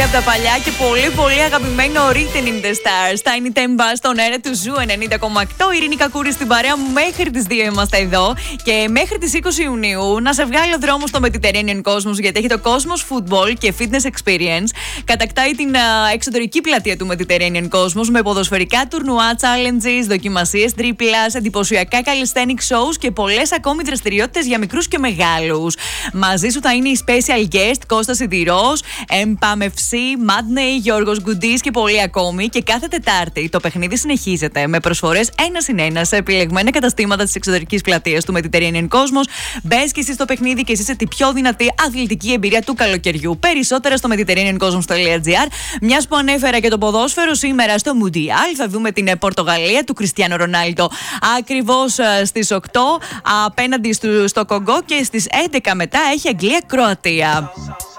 από τα παλιά και πολύ πολύ αγαπημένο Written in the Stars. Tiny Tempa στον αέρα του Ζου 90,8. Ειρήνη Κακούρη στην παρέα μου μέχρι τις 2 είμαστε εδώ. Και μέχρι τις 20 Ιουνίου να σε βγάλει ο δρόμος στο Mediterranean Cosmos, γιατί έχει το Cosmos Football και Fitness Experience. Κατακτάει την εξωτερική πλατεία του Mediterranean Cosmos με ποδοσφαιρικά τουρνουά, challenges, δοκιμασίες τρίπλας, εντυπωσιακά calisthenic shows και πολλές ακόμη δραστηριότητες για μικρούς και μεγάλους. Μαζί σου θα είναι η special guest Κώστας Σιδηρός, MPAMFC, Madney, Γιώργος Γκουντής και πολλοί ακόμη. Και κάθε Τετάρτη το παιχνίδι συνεχίζεται με προσφορές 1-1 σε επιλεγμένα καταστήματα της εξωτερικής πλατείας του Mediterranean Cosmos. Μπες και εσύ στο παιχνίδι και εσύ σε τη πιο δυνατή αθλητική εμπειρία του καλοκαιριού. Περισσότερα στο mediterraneancosmos.gr. Μιας που ανέφερα και το ποδόσφαιρο, σήμερα στο Mundial θα δούμε την Πορτογαλία του Κριστιάνο Ρονάλντο ακριβώς στις 8 απέναντι στο Κογκό, και στις 11 μετά έχει Αγγλία-Κροατία.